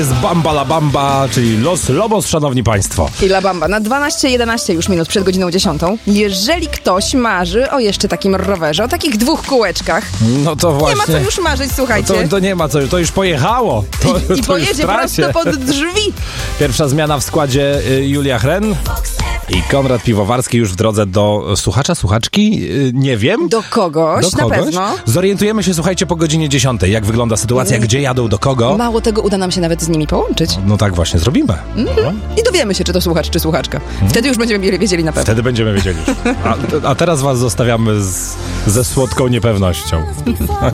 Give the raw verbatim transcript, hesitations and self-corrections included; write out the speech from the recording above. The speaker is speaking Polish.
Z Bamba la Bamba, czyli Los Lobos, szanowni państwo. I La Bamba. Na dwanaście jedenaście już minut przed godziną dziesiątą. Jeżeli ktoś marzy o jeszcze takim rowerze, o takich dwóch kółeczkach, No to właśnie. nie ma co już marzyć, słuchajcie. To, to nie ma co, to już pojechało. To, I, to i już pojedzie w trasie. prosto pod drzwi. Pierwsza zmiana w składzie y, Julia Chren i Konrad Piwowarski już w drodze do słuchacza, słuchaczki, y, nie wiem. Do kogoś, Do kogoś. na pewno. Zorientujemy się, słuchajcie, po godzinie dziesiątej, jak wygląda sytuacja, Mm. gdzie jadą, do kogo. Mało tego, uda nam się nawet z nimi połączyć. No tak właśnie zrobimy. Mm-hmm. I dowiemy się, czy to słuchacz, czy słuchaczka. Wtedy już będziemy wiedzieli na pewno. Wtedy będziemy wiedzieli już. A, a teraz was zostawiamy z, ze słodką niepewnością.